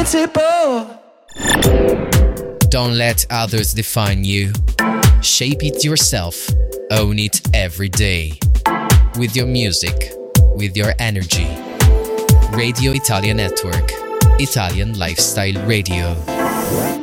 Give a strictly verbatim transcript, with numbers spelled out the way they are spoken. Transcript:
invincible. Don't let others define you. Shape it yourself. Own it every day. With your music, with your energy. Radio Italia Network. Italian Lifestyle Radio.